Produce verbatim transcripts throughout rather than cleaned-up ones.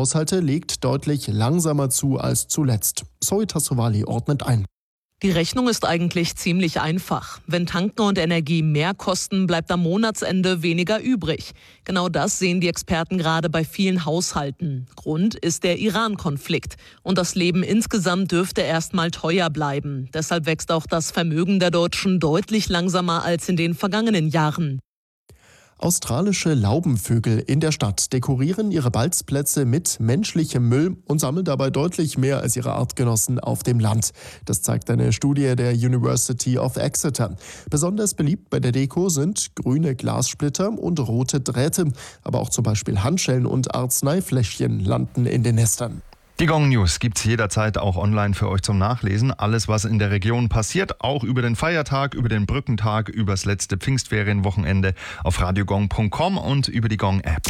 Haushalte legt deutlich langsamer zu als zuletzt. Zoe Tassovali ordnet ein. Die Rechnung ist eigentlich ziemlich einfach. Wenn Tanken und Energie mehr kosten, bleibt am Monatsende weniger übrig. Genau das sehen die Experten gerade bei vielen Haushalten. Grund ist der Iran-Konflikt. Und das Leben insgesamt dürfte erst mal teuer bleiben. Deshalb wächst auch das Vermögen der Deutschen deutlich langsamer als in den vergangenen Jahren. Australische Laubenvögel in der Stadt dekorieren ihre Balzplätze mit menschlichem Müll und sammeln dabei deutlich mehr als ihre Artgenossen auf dem Land. Das zeigt eine Studie der University of Exeter. Besonders beliebt bei der Deko sind grüne Glassplitter und rote Drähte. Aber auch zum Beispiel Handschellen und Arzneifläschchen landen in den Nestern. Die Gong News gibt's jederzeit auch online für euch zum Nachlesen. Alles, was in der Region passiert, auch über den Feiertag, über den Brückentag, übers letzte Pfingstferienwochenende auf radiogong punkt com und über die Gong-App.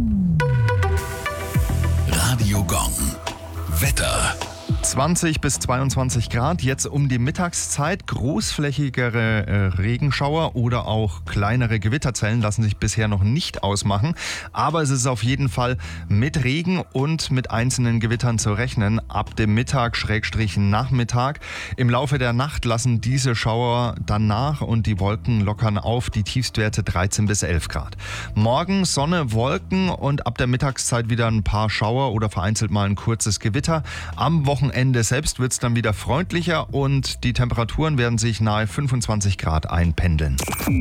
Radio Gong. Wetter. zwanzig bis zweiundzwanzig Grad, jetzt um die Mittagszeit. Großflächigere äh, Regenschauer oder auch kleinere Gewitterzellen lassen sich bisher noch nicht ausmachen. Aber es ist auf jeden Fall mit Regen und mit einzelnen Gewittern zu rechnen. Ab dem Mittag, Schrägstrich Nachmittag. Im Laufe der Nacht lassen diese Schauer dann nach und die Wolken lockern auf. Die Tiefstwerte dreizehn bis elf Grad. Morgen Sonne, Wolken und ab der Mittagszeit wieder ein paar Schauer oder vereinzelt mal ein kurzes Gewitter. Am Wochenende Ende selbst wird es dann wieder freundlicher und die Temperaturen werden sich nahe fünfundzwanzig Grad einpendeln.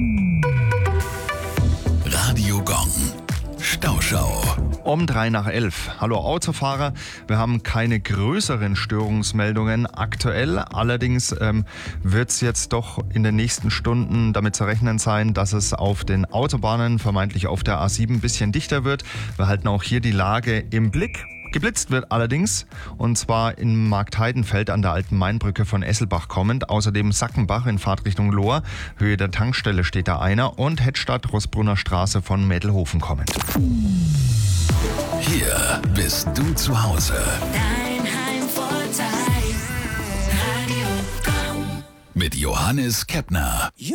Radio Gong. Stauschau. Um drei nach elf. Hallo Autofahrer. Wir haben keine größeren Störungsmeldungen aktuell. Allerdings ähm, wird es jetzt doch in den nächsten Stunden damit zu rechnen sein, dass es auf den Autobahnen, vermeintlich auf der A sieben, ein bisschen dichter wird. Wir halten auch hier die Lage im Blick. Geblitzt wird allerdings, und zwar in Marktheidenfeld an der alten Mainbrücke von Esselbach kommend. Außerdem Sackenbach in Fahrtrichtung Lohr, Höhe der Tankstelle steht da einer, und Hettstadt Roßbrunner Straße von Mädelhofen kommend. Hier bist du zu Hause. Dein Heimvorteil. Radio Gong. Mit Johannes Keppner.